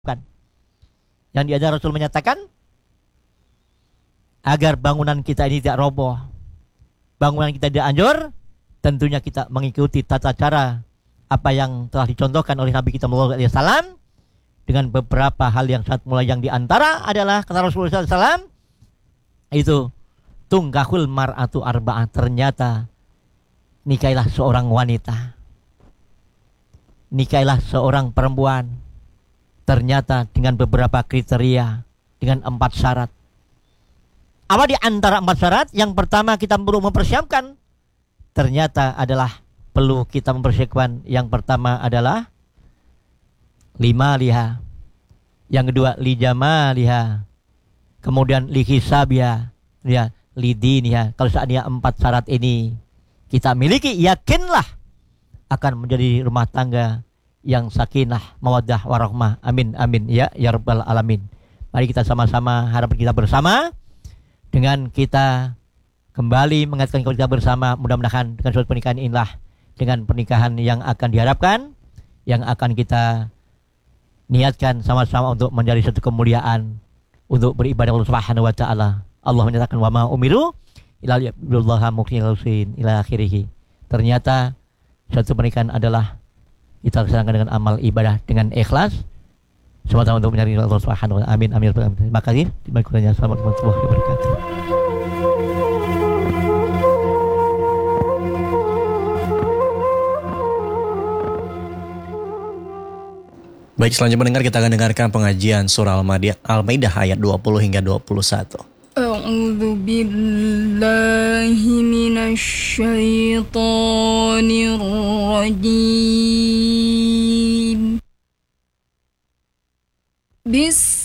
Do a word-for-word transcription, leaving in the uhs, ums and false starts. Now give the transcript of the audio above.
Yang di antara Rasul menyatakan agar bangunan kita ini tidak roboh, bangunan kita tidak hancur, tentunya kita mengikuti tata cara apa yang telah dicontohkan oleh Nabi kita Muhammad shallallahu alaihi wasallam dengan beberapa hal yang sangat mulai. Yang di antara adalah kata Rasulullah shallallahu alaihi wasallam itu tungkahul mar'atu arba'ah, ternyata nikailah seorang wanita, nikailah seorang perempuan ternyata dengan beberapa kriteria, dengan empat syarat. Apa di antara empat syarat? Yang pertama kita perlu mempersiapkan, ternyata adalah perlu kita mempersiapkan. Yang pertama adalah lima liha, yang kedua lijama liha, kemudian lihisabiha, ya lidiniha. Kalau seandainya empat syarat ini kita miliki, yakinlah akan menjadi rumah tangga yang sakinah, mawaddah, warahmah. Amin, amin ya ya rabbal alamin. Mari kita sama-sama, harapan kita bersama dengan kita kembali mengingatkan kita bersama, mudah-mudahan dengan suatu pernikahan inilah, dengan pernikahan yang akan diharapkan, yang akan kita niatkan sama-sama untuk menjadi satu kemuliaan untuk beribadah Allah Subhanahu wa taala. Allah menyatakan wa ma umiru illa liya'budullaha mukhlishin ila akhirih. Ternyata satu pernikahan adalah kita laksanakan dengan amal ibadah dengan ikhlas semata untuk mencari Allah Subhanahu wa taala. Amin, amin. Terima kasih. Terima kasih. Assalamualaikum warahmatullahi wabarakatuh. Baik, selanjutnya mendengar kita akan dengarkan pengajian surah Al-Maidah ayat dua puluh hingga dua puluh satu. A'udzu billahi minasy syaithanir rajim. Bis